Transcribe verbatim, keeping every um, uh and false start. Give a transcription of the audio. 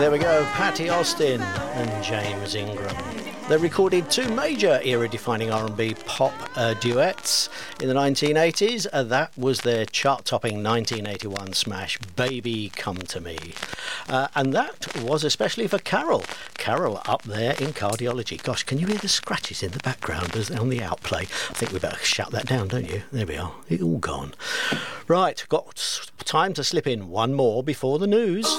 There we go, Patty Austin and James Ingram. They recorded two major era-defining R and B pop uh, duets in the nineteen eighties. Uh, that was their chart-topping nineteen eighty-one smash, Baby Come To Me. Uh, and that was especially for Carol. Carol up there in cardiology. Gosh, can you hear the scratches in the background as on the outplay? I think we better shut that down, don't you? There we are. It's all gone. Right, got time to slip in one more before the news.